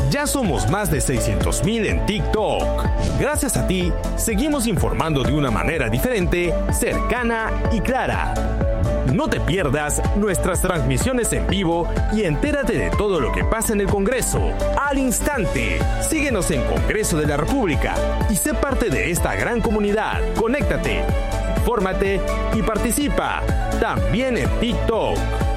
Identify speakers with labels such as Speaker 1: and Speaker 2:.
Speaker 1: Ya somos más de 600,000 en TikTok. Gracias a ti, seguimos informando de una manera diferente, cercana y clara. No te pierdas nuestras transmisiones en vivo y entérate de todo lo que pasa en el Congreso al instante. Síguenos en Congreso de la República y sé parte de esta gran comunidad. Conéctate, infórmate y participa también en TikTok.